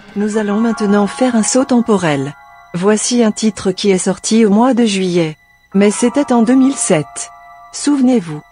Nous allons maintenant faire un saut temporel. Voici un titre qui est sorti au mois de juillet. Mais c'était en 2007. Souvenez-vous.